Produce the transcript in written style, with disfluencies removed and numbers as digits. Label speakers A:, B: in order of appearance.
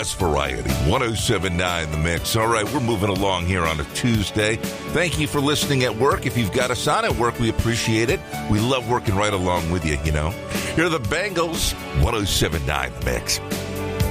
A: best variety. 107.9 The Mix. All right, we're moving along here on a Tuesday. Thank you for listening at work. If you've got us on at work, we appreciate it. We love working right along with you, you know. Here are the Bengals, 107.9 The Mix.